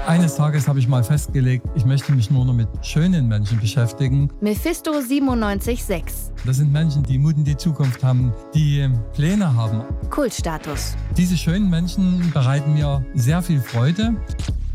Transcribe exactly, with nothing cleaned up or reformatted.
Eines Tages habe ich mal festgelegt, ich möchte mich nur noch mit schönen Menschen beschäftigen. Mephisto siebenundneunzig Komma sechs. Das sind Menschen, die Mut in die Zukunft haben, die Pläne haben. Kultstatus. Diese schönen Menschen bereiten mir sehr viel Freude.